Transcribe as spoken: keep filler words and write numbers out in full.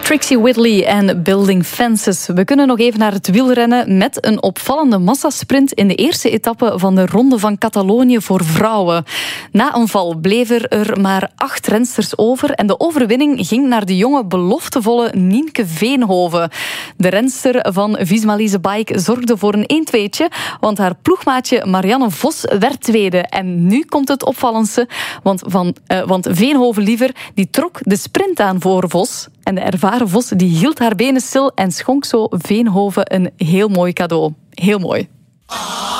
Trixie Whitley en Building Fences. We kunnen nog even naar het wielrennen met een opvallende massasprint in de eerste etappe van de Ronde van Catalonië voor vrouwen. Na een val bleven er maar acht rensters over en de overwinning ging naar de jonge beloftevolle Nienke Veenhoven. De renster van Visma Lease Bike zorgde voor een een-tweetje, want haar ploegmaatje Marianne Vos werd tweede. En nu komt het opvallendste, want, van, uh, want Veenhoven liever die trok de sprint aan voor Vos. En de ervaren Vos die hield haar benen stil en schonk zo Veenhoven een heel mooi cadeau. Heel mooi.